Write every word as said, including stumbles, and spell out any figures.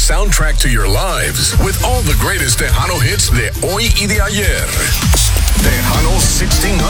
soundtrack to your lives with all the greatest Tejano hits de hoy y de ayer. Tejano sixty